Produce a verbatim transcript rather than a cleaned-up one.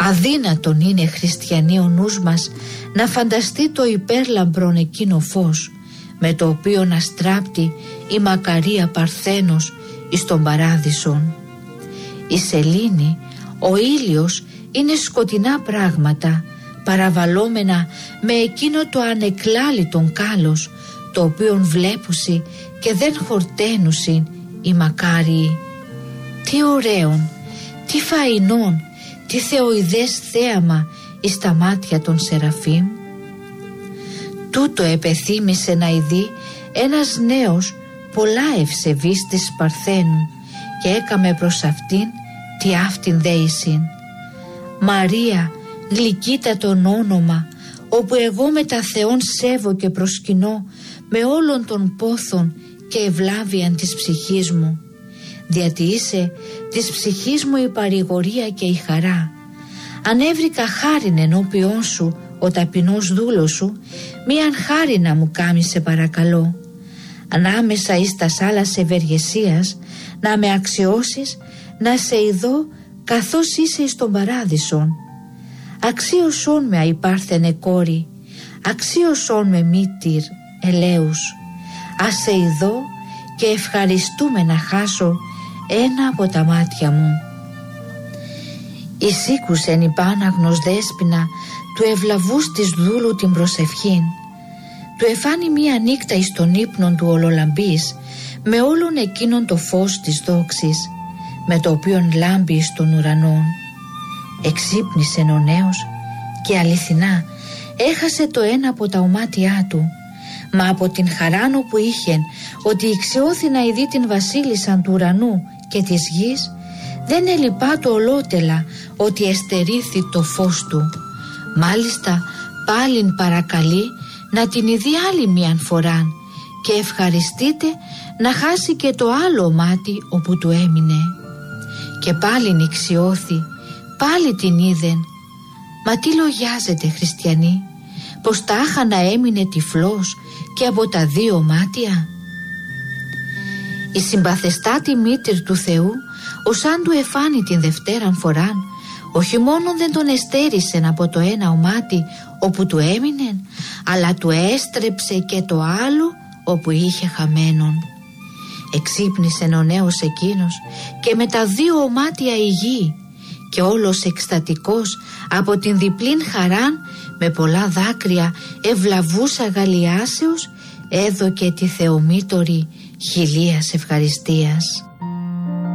Αδύνατον είναι, χριστιανοί, ο νους μας να φανταστεί το υπέρλαμπρον εκείνο φως με το οποίο να στράπτει η μακαρία Παρθένος εις τον παράδεισον. Η σελήνη, ο ήλιος είναι σκοτεινά πράγματα παραβαλλόμενα με εκείνο το ανεκλάλητον κάλος το οποίον βλέπουσι και δεν χορταίνουσιν οι μακάριοι. Τι ωραίον, τι φαϊνόν, τι θεοειδές θέαμα εις τα μάτια των Σεραφείμ. Τούτο επεθύμησε να ειδεί ένας νέος πολλά ευσεβής της Παρθένου και έκαμε προς αυτήν τι αυτήν δέησιν. Μαρία, γλυκύτατον όνομα, όπου εγώ με τα Θεόν σέβω και προσκυνώ με όλων των πόθων και ευλάβιαν της ψυχής μου, διότι είσαι της ψυχής μου η παρηγορία και η χαρά. Αν έβρικα χάριν ενώπιόν σου ο ταπεινός δούλος σου, μίαν χάρη να μου κάμεις σε παρακαλώ. Ανάμεσα εις τας άλλας ευεργεσίας να με αξιώσεις, να σε ειδώ καθώς είσαι εις τον παράδεισον. Αξίωσόν με αϊπάρθενε κόρη, αξίωσόν με μήτηρ ελέους. Ας σε ειδώ και ευχαριστούμε να χάσω ένα από τα μάτια μου. Εισήκουσεν η Πάναγνος Δέσποινα του ευλαβούς της δούλου την προσευχήν. Του εφάνει μία νύχτα εις τον ύπνον του ολολαμπής με όλον εκείνον το φως της δόξης με το οποίον λάμπει εις τον ουρανόν. Εξύπνησεν ο νέος και αληθινά έχασε το ένα από τα ομάτια του, μα από την χαράνο που είχεν ότι ηξιώθη να ειδεί την βασίλισσαν του ουρανού και της γης, δεν ελυπά το ολότελα ότι εστερήθη το φως του. Μάλιστα πάλιν παρακαλεί να την ειδεί άλλη μίαν φοράν και ευχαριστείτε να χάσει και το άλλο μάτι όπου του έμεινε. Και πάλιν ηξιώθη, πάλι την είδεν. Μα τι λογιάζετε, χριστιανοί, πως τάχα να έμεινε τυφλός και από τα δύο μάτια? Η συμπαθεστάτη μήτηρ του Θεού, ως αν του εφάνει την δευτέραν φοράν, όχι μόνον δεν τον εστέρισεν από το ένα ομάτι όπου του έμεινε, αλλά του έστρεψε και το άλλο όπου είχε χαμένον. Εξύπνησεν ο νέος εκείνος και με τα δύο ομάτια υγιή και όλος εκστατικός από την διπλήν χαράν με πολλά δάκρυα ευλαβούσα γαλλιάσεως έδωκε τη θεομήτωρη χιλίας ευχαριστίας.